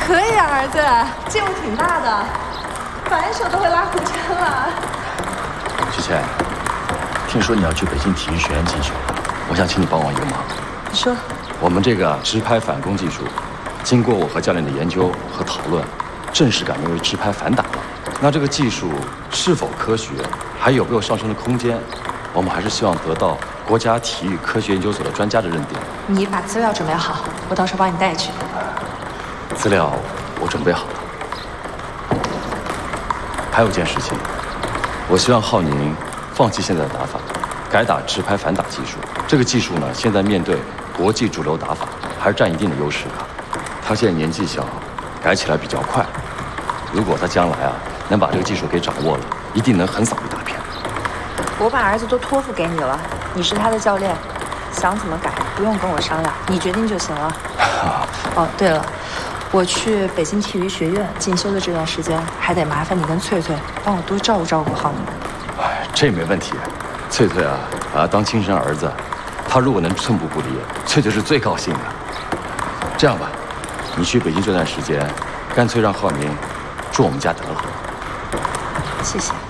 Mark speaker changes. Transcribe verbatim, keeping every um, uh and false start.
Speaker 1: 可以啊，儿子，进步挺大的，反手都会拉弧圈了。
Speaker 2: 萱萱，听说你要去北京体育学院进修，我想请你帮我一个忙。
Speaker 1: 你说，
Speaker 2: 我们这个直拍反攻技术，经过我和教练的研究和讨论，正式改名为直拍反打了。那这个技术是否科学，还有没有上升的空间，我们还是希望得到国家体育科学研究所的专家的认定。
Speaker 1: 你把资料准备好，我到时候帮你带去。
Speaker 2: 资料我准备好了。还有一件事情，我希望浩宁放弃现在的打法，改打直拍反打技术。这个技术呢，现在面对国际主流打法还是占一定的优势的。他现在年纪小，改起来比较快。如果他将来啊能把这个技术给掌握了，一定能横扫一大片。
Speaker 1: 我把儿子都托付给你了，你是他的教练，想怎么改不用跟我商量，你决定就行了。哦，对了。我去北京体育学院进修的这段时间，还得麻烦你跟翠翠帮我多照顾照顾浩宁。
Speaker 2: 哎，这没问题。翠翠啊，把他当亲生儿子，他如果能寸步不离，翠翠是最高兴的。这样吧，你去北京这段时间，干脆让浩宁住我们家得了。
Speaker 1: 谢谢。